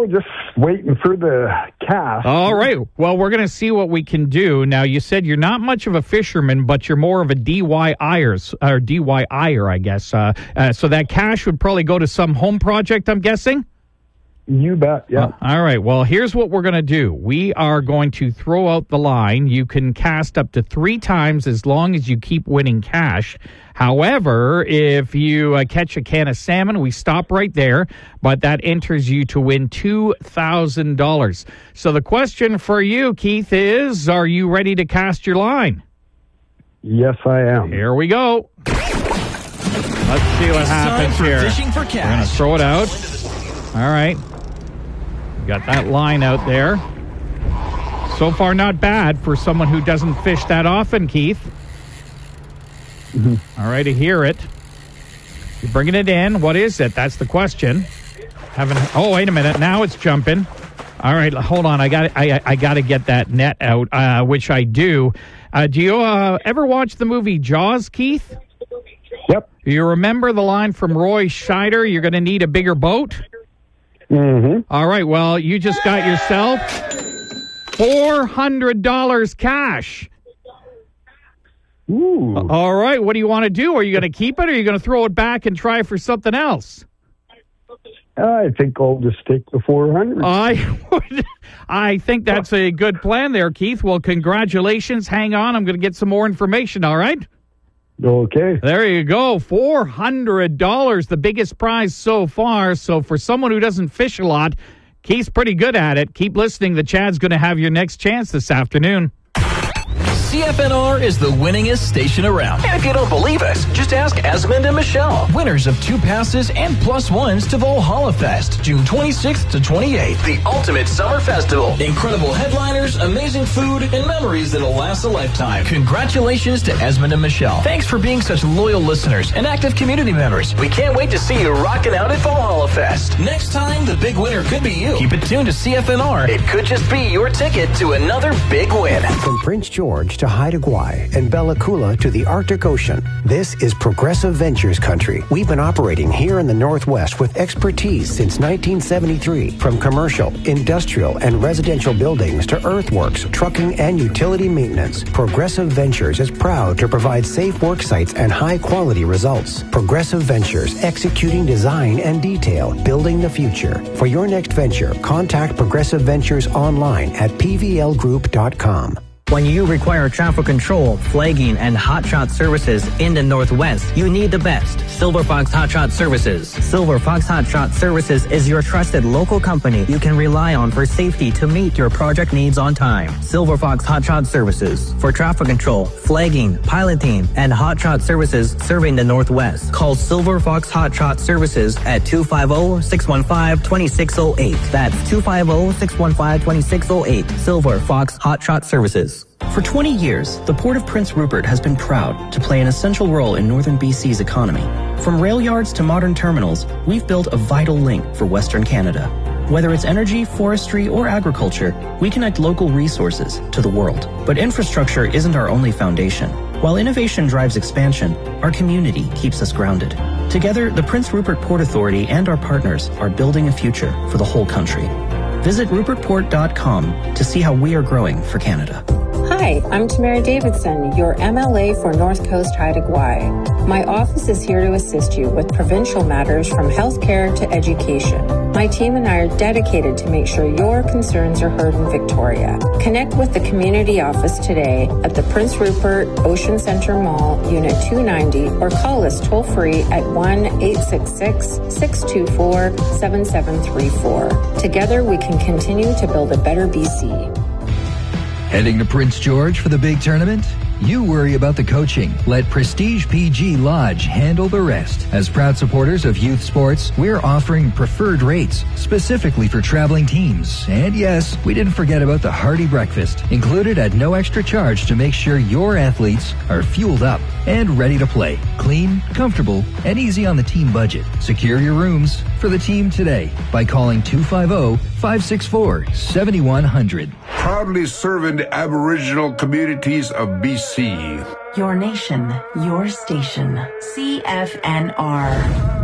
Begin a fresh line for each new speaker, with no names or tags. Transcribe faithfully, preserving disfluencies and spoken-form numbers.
know, just waiting for the cast.
All right. Well, we're going to see what we can do. Now, you said you're not much of a fisherman, but you're more of a D Y I-er, or D Y I-er, I guess. Uh, uh, so that cash would probably go to some home project, I'm guessing?
You bet, yeah.
Uh, all right. Well, here's what we're going to do. We are going to throw out the line. You can cast up to three times as long as you keep winning cash. However, if you uh, catch a can of salmon, we stop right there, but that enters you to win two thousand dollars. So the question for you, Keith, is, are you ready to cast your line?
Yes, I am.
Here we go. Let's see what
It's
happens
time for
here.
Fishing for Cash.
We're going to throw it out. All right. Got that line out there. So far, not bad for someone who doesn't fish that often, Keith.
Mm-hmm.
All right, I hear it. You're bringing it in. What is it? That's the question. Haven't. Oh, wait a minute. Now it's jumping. All right, hold on. I got. I I got to get that net out, uh, which I do. Uh, do you uh, ever watch the movie Jaws, Keith?
Yep.
You remember the line from Roy Scheider? You're going to need a bigger boat.
Mm-hmm.
All right, well, you just got yourself four hundred dollars cash.
Ooh.
All right, what do you want to do? Are you going to keep it, or are you going to throw it back and try for something else?
I think I'll just take the four hundred.
I would, I think that's a good plan there, Keith. Well, congratulations. Hang on, I'm going to get some more information, all right?
Okay.
There you go. four hundred dollars, the biggest prize so far. So for someone who doesn't fish a lot, Keith's pretty good at it. Keep listening. The Chad's going to have your next chance this afternoon.
C F N R is the winningest station around. And if you don't believe us, just ask Esmond and Michelle, winners of two passes and plus ones to Valhalla Fest, June twenty-sixth to twenty-eighth, the ultimate summer festival. Incredible headliners, amazing food, and memories that'll last a lifetime. Congratulations to Esmond and Michelle. Thanks for being such loyal listeners and active community members. We can't wait to see you rocking out at Valhalla Fest. Next time, the big winner could be you. Keep it tuned to C F N R. It could just be your ticket to another big win.
From Prince George to Haida Gwaii and Bella Coola to the Arctic Ocean, this is Progressive Ventures country. We've been operating here in the Northwest with expertise since nineteen seventy-three. From commercial, industrial, and residential buildings to earthworks, trucking, and utility maintenance, Progressive Ventures is proud to provide safe work sites and high-quality results. Progressive Ventures, executing design and detail, building the future. For your next venture, contact Progressive Ventures online at p v l group dot com.
When you require traffic control, flagging, and hotshot services in the Northwest, you need the best. Silver Fox Hotshot Services. Silver Fox Hotshot Services is your trusted local company you can rely on for safety to meet your project needs on time. Silver Fox Hotshot Services. For traffic control, flagging, piloting, and hotshot services serving the Northwest. Call Silver Fox Hotshot Services at two five zero, six one five, two six zero eight. That's two five zero, six one five, two six zero eight. Silver Fox Hotshot Services.
For twenty years, the Port of Prince Rupert has been proud to play an essential role in northern B C's economy. From rail yards to modern terminals, we've built a vital link for Western Canada. Whether it's energy, forestry, or agriculture, we connect local resources to the world. But infrastructure isn't our only foundation. While innovation drives expansion, our community keeps us grounded. Together, the Prince Rupert Port Authority and our partners are building a future for the whole country. Visit rupert port dot com to see how we are growing for Canada.
Hi, I'm Tamara Davidson, your M L A for North Coast Haida Gwaii. My office is here to assist you with provincial matters from healthcare to education. My team and I are dedicated to make sure your concerns are heard in Victoria. Connect with the community office today at the Prince Rupert Ocean Center Mall, Unit two ninety, or call us toll-free at one eight six six, six two four, seven seven three four. Together we can continue to build a better B C.
Heading to Prince George for the big tournament? You worry about the coaching. Let Prestige P G Lodge handle the rest. As proud supporters of youth sports, we're offering preferred rates specifically for traveling teams. And yes, we didn't forget about the hearty breakfast, included at no extra charge to make sure your athletes are fueled up and ready to play. Clean, comfortable, and easy on the team budget. Secure your rooms for the team today by calling two five zero, five six four, seven one zero zero.
Proudly serving the Aboriginal communities of B C.
Your nation, your station. C F N R.